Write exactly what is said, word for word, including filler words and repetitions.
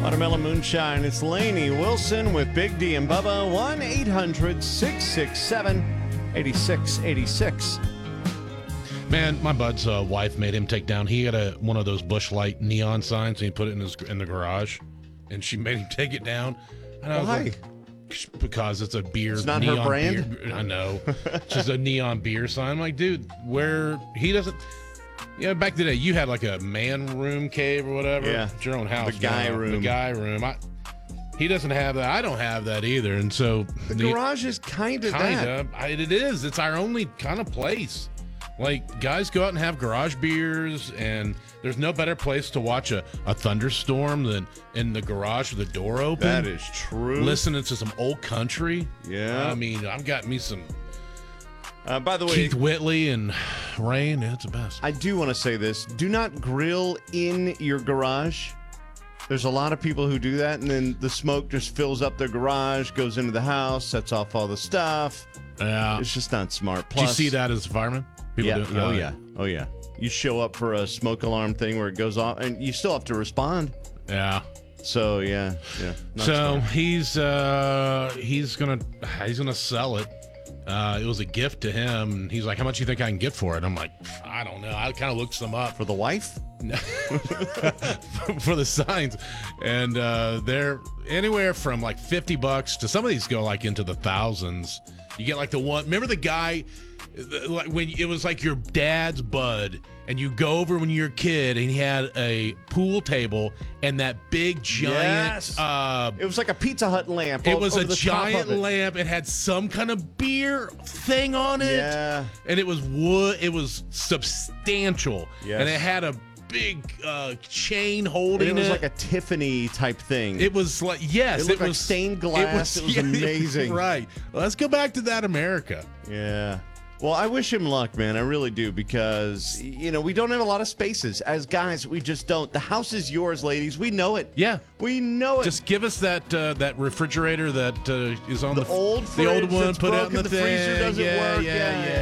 Watermelon Moonshine. It's Lainey Wilson with Big D and Bubba. one eight hundred six six seven eight six eight six. Man, my bud's uh, wife made him take down. He had a one of those Busch Light neon signs, and he put it in his in the garage, and she made him take it down. And I was Why? like, because it's a beer. It's not neon her brand? Beer. I know. It's just a neon beer sign. I'm like, dude, where he doesn't. Yeah, back in the day, you had like a man room cave or whatever. Yeah. It's your own house. The guy now. room. The guy room. I, he doesn't have that. I don't have that either. And so The, the garage is kind of that. kind of it is. It's our only kind of place. Like, guys go out and have garage beers, and there's no better place to watch a, a thunderstorm than in the garage with the door open. That is true. Listening to some old country. Yeah. I mean, I've got me some Uh, by the way, Keith Whitley and Rain. Yeah, it's the best. I do want to say this. Do not grill in your garage. There's a lot of people who do that, and then the smoke just fills up their garage, goes into the house, sets off all the stuff. Yeah. It's just not smart. Did you Plus, see that as a fireman? People Yeah. do- Oh, uh, yeah. Oh, yeah. You show up for a smoke alarm thing where it goes off, and you still have to respond. Yeah. So, yeah. Yeah. not So smart. he's uh he's gonna he's gonna sell it. Uh, it was a gift to him. And he's like, "How much do you think I can get for it?" I'm like, "I don't know." I kind of looked some up For the wife? for the signs, and uh, they're anywhere from like fifty bucks to some of these go like into the thousands. You get like the one. Remember the guy, the- like when it was like your dad's bud, and you go over when you're a kid, and he had a pool table and that big giant. Yes. Uh, It was like a Pizza Hut lamp. It o- was over a the top giant of it. lamp. It had some kind of beer thing on it. Yeah. And it was wood. It was substantial. Yes. And it had a big uh, chain And holding it was it. like a Tiffany type thing. It was like, yes. It looked like stained glass. It was amazing. Right. Let's go back to that America. Yeah. Well, I wish him luck, man. I really do, because, you know, we don't have a lot of spaces. As guys, we just don't. The house is yours, ladies. We know it. Yeah. We know it. Just give us that uh, that refrigerator that uh, is on the the, old the old fridge one. that's Put it out in broken, the, the freezer thing. doesn't yeah, work. Yeah, Yeah, yeah,